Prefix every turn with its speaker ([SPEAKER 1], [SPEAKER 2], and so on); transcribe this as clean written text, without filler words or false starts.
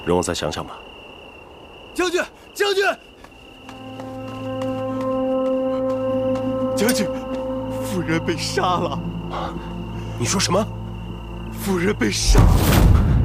[SPEAKER 1] 容我再想想吧。
[SPEAKER 2] 将军，将军，将军，夫人被杀了。
[SPEAKER 1] 你说什么？
[SPEAKER 2] 夫人被杀了。